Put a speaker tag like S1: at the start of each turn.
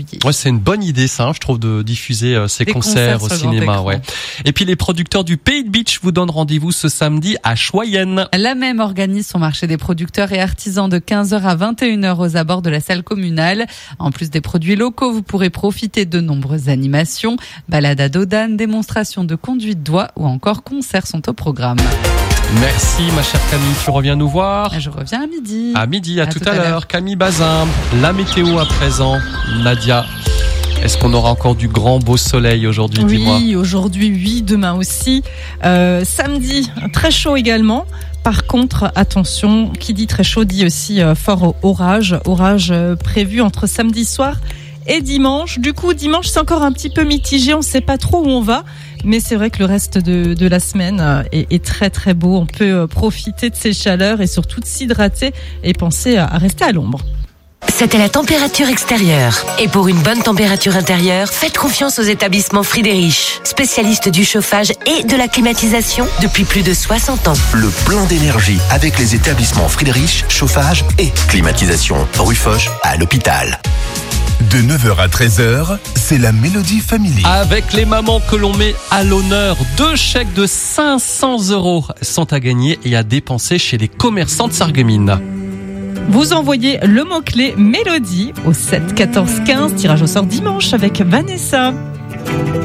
S1: juillet.
S2: Ouais, c'est une bonne idée ça, je trouve, de diffuser ces concerts au cinéma. Ouais. Et puis les producteurs du Pays de Beach vous donnent rendez-vous ce samedi à Choyenne.
S1: La même organise son marché des producteurs et artisans de 15h à 21h aux abords de la salle communale. En plus des produits locaux, vous pourrez profiter de nombreuses animations, balades à dos d'âne, démonstrations de conduite d'oie ou encore concerts sont au programme.
S2: Merci ma chère Camille, tu reviens nous voir?
S1: Je reviens à midi.
S2: À midi, à tout à l'heure. Camille Bazin, la météo à présent. Nadia, est-ce qu'on aura encore du grand beau soleil aujourd'hui, dis-moi?
S3: Oui, aujourd'hui, oui, demain aussi. Samedi, très chaud également. Par contre, attention, qui dit très chaud dit aussi fort orage. Orage prévu entre samedi soir et dimanche. Du coup, dimanche, c'est encore un petit peu mitigé. On ne sait pas trop où on va. Mais c'est vrai que le reste de la semaine est très très beau. On peut profiter de ces chaleurs et surtout de s'hydrater et penser à rester à l'ombre.
S4: C'était la température extérieure. Et pour une bonne température intérieure, faites confiance aux établissements Friedrich, spécialistes du chauffage et de la climatisation depuis plus de 60 ans.
S5: Le plein d'énergie avec les établissements Friedrich, chauffage et climatisation. Rue Foch à l'hôpital.
S6: De 9h à 13h, c'est la Mélodie Family.
S2: Avec les mamans que l'on met à l'honneur, 2 chèques de 500 € sont à gagner et à dépenser chez les commerçants de Sarreguemines.
S3: Vous envoyez le mot-clé Mélodie au 7 14 15, tirage au sort dimanche avec Vanessa.